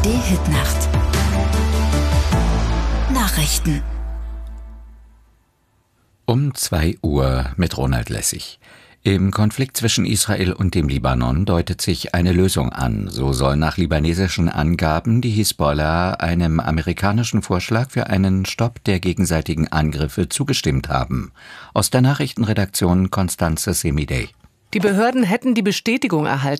ARD-Hitnacht. Nachrichten. Um 2 Uhr mit Ronald Lessig. Im Konflikt zwischen Israel und dem Libanon deutet sich eine Lösung an. So soll nach libanesischen Angaben die Hisbollah einem amerikanischen Vorschlag für einen Stopp der gegenseitigen Angriffe zugestimmt haben. Aus der Nachrichtenredaktion Constanze Semidey. Die Behörden hätten die Bestätigung erhalten,